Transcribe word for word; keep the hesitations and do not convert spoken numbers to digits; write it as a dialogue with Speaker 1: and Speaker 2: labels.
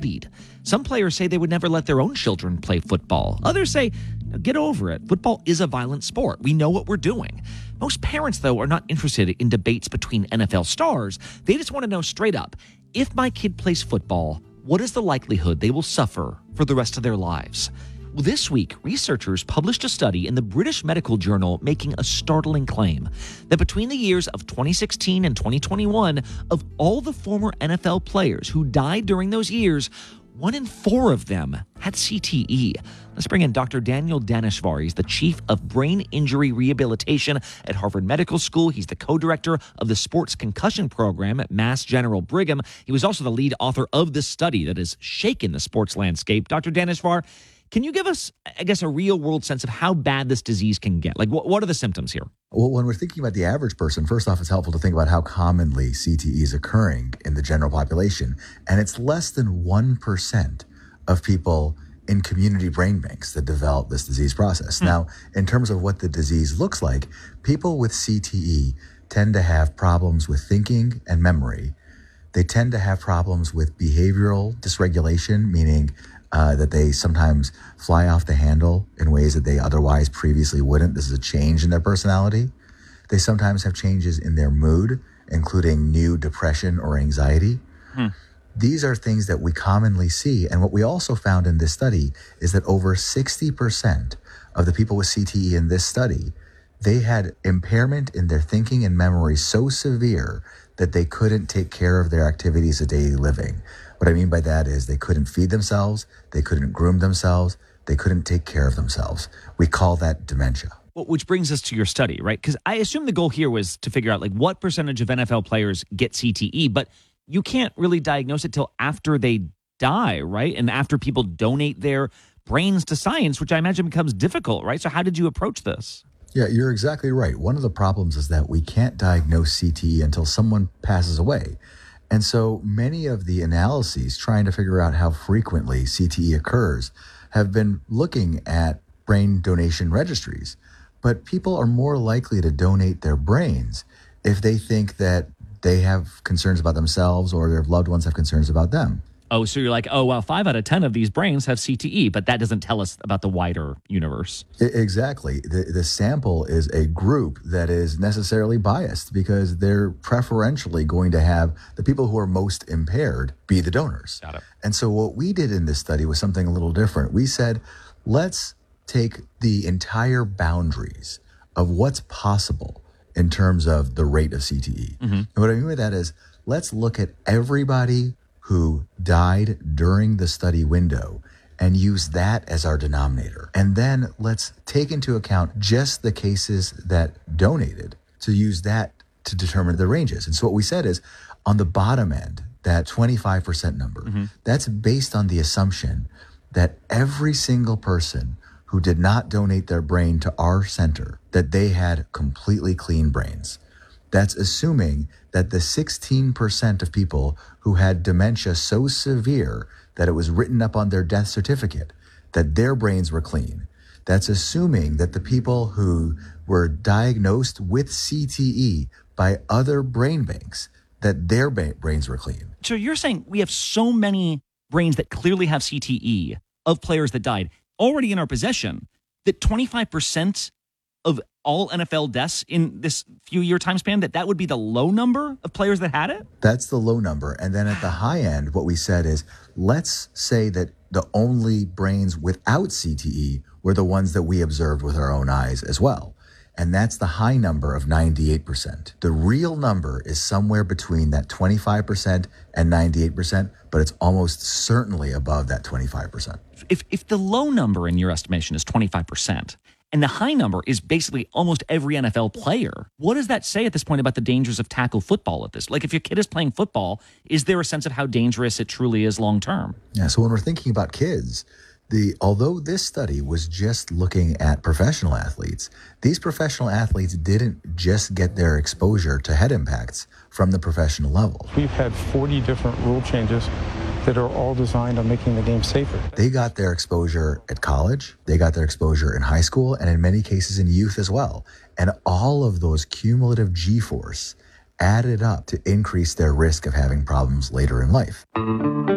Speaker 1: bullied. Some players say they would never let their own children play football. Others say, get over it. Football is a violent sport. We know what we're doing. Most parents, though, are not interested in debates between N F L stars. They just want to know straight up, if my kid plays football, what is the likelihood they will suffer for the rest of their lives? Well, this week, researchers published a study in the British Medical Journal making a startling claim that between the years of twenty sixteen and twenty twenty-one, of all the former N F L players who died during those years, one in four of them had C T E. Let's bring in Doctor Daniel Daneshvar. He's the chief of brain injury rehabilitation at Harvard Medical School. He's the co-director of the Sports Concussion Program at Mass General Brigham. He was also the lead author of this study that has shaken the sports landscape. Doctor Daneshvar, can you give us, I guess, a real-world sense of how bad this disease can get? Like, what, what are the symptoms here?
Speaker 2: Well, when we're thinking about the average person, first off, it's helpful to think about how commonly C T E is occurring in the general population. And it's less than one percent of people in community brain banks that develop this disease process. Hmm. Now, in terms of what the disease looks like, people with C T E tend to have problems with thinking and memory. They tend to have problems with behavioral dysregulation, meaning Uh, that they sometimes fly off the handle in ways that they otherwise previously wouldn't. This is a change in their personality. They sometimes have changes in their mood, including new depression or anxiety. Hmm. These are things that we commonly see. And what we also found in this study is that over sixty percent of the people with C T E in this study, they had impairment in their thinking and memory so severe that they couldn't take care of their activities of daily living. What I mean by that is they couldn't feed themselves, they couldn't groom themselves, they couldn't take care of themselves. We call that dementia.
Speaker 1: Well, which brings us to your study, right? Because I assume the goal here was to figure out like what percentage of N F L players get C T E, but you can't really diagnose it till after they die, right? And after people donate their brains to science, which I imagine becomes difficult, right? So how did you approach this?
Speaker 2: Yeah, you're exactly right. One of the problems is that we can't diagnose C T E until someone passes away. And so many of the analyses trying to figure out how frequently C T E occurs have been looking at brain donation registries. But people are more likely to donate their brains if they think that they have concerns about themselves or their loved ones have concerns about them.
Speaker 1: Oh, so you're like, oh, well, five out of ten of these brains have C T E, but that doesn't tell us about the wider universe.
Speaker 2: Exactly. The, the sample is a group that is necessarily biased because they're preferentially going to have the people who are most impaired be the donors.
Speaker 1: Got it.
Speaker 2: And so what we did in this study was something a little different. We said, let's take the entire boundaries of what's possible in terms of the rate of C T E. Mm-hmm. And what I mean by that is, let's look at everybody who died during the study window and use that as our denominator. And then let's take into account just the cases that donated to use that to determine the ranges. And so what we said is on the bottom end, that twenty-five percent number, mm-hmm. that's based on the assumption that every single person who did not donate their brain to our center, that they had completely clean brains. That's assuming that the sixteen percent of people who had dementia so severe that it was written up on their death certificate, that their brains were clean. That's assuming that the people who were diagnosed with C T E by other brain banks, that their ba- brains were clean.
Speaker 1: So you're saying we have so many brains that clearly have C T E of players that died already in our possession that twenty-five percent of all N F L deaths in this few year time span, that that would be the low number of players that had it?
Speaker 2: That's the low number. And then at the high end, what we said is, let's say that the only brains without C T E were the ones that we observed with our own eyes as well. And that's the high number of ninety-eight percent. The real number is somewhere between that twenty-five percent and ninety-eight percent, but it's almost certainly above that twenty-five percent.
Speaker 1: If, if the low number in your estimation is twenty-five percent, and the high number is basically almost every N F L player, what does that say at this point about the dangers of tackle football at this? Like, if your kid is playing football, is there a sense of how dangerous it truly is long term?
Speaker 2: Yeah, so when we're thinking about kids, the although this study was just looking at professional athletes, these professional athletes didn't just get their exposure to head impacts from the professional level.
Speaker 3: We've had forty different rule changes that are all designed on making the game safer.
Speaker 2: They got their exposure at college, they got their exposure in high school, and in many cases in youth as well. And all of those cumulative G-force added up to increase their risk of having problems later in life.